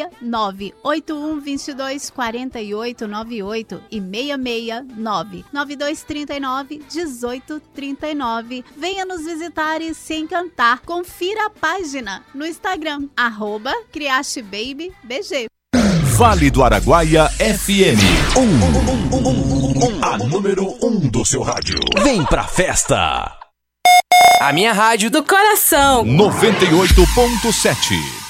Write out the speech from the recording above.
981224898 e 669-9239-1839. Venha nos visitar e se encantar. Confira a página no Instagram, @CriasteBabyBG. Vale do Araguaia FM. A número 1 do seu rádio. Vem pra festa. A minha rádio do coração. 98.7.